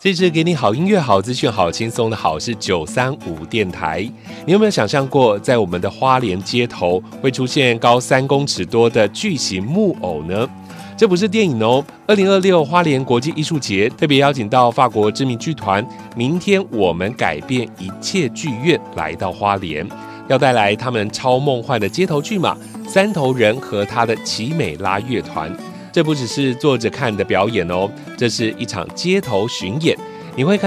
这支给你好音乐、好资讯、好轻松的好是935电台。你有没有想象过，在我们的花莲街头会出现高3公尺多的巨型木偶呢？这不是电影哦。2026花莲国际艺术节特别邀请到法国知名剧团明天我们改变一切剧院来到花莲，要带来他们超梦幻的街头剧码三头人和他的奇美拉乐团。这不只是坐着看的表演哦，这是一场街头巡演，你会看